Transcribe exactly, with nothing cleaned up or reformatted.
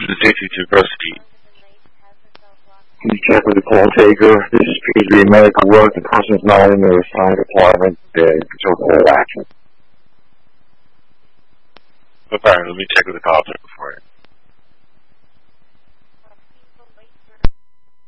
to the safety to proceed. Can you check with the call taker? This is P three medical work. The person's not in their assigned department. They control all action. Okay, let me check with the call taker for it.